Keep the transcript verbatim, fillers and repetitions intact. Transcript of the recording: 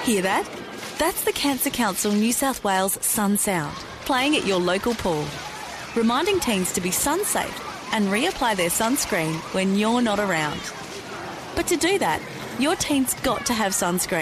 Hear that? That's the Cancer Council New South Wales Sun Sound, playing at your local pool, reminding teens to be sun safe and reapply their sunscreen when you're not around. But to do that, your teen's got to have sunscreen.